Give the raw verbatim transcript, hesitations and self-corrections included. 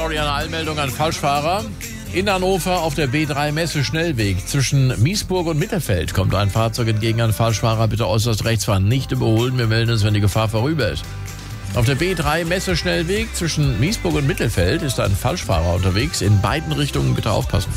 sorry, eine Eilmeldung an Falschfahrer. In Hannover auf der B drei Messe Schnellweg zwischen Miesburg und Mittelfeld kommt ein Fahrzeug entgegen an Falschfahrer. Bitte äußerst rechts fahren, nicht überholen. Wir melden uns, wenn die Gefahr vorüber ist. Auf der B drei Messe Schnellweg zwischen Miesburg und Mittelfeld ist ein Falschfahrer unterwegs. In beiden Richtungen bitte aufpassen.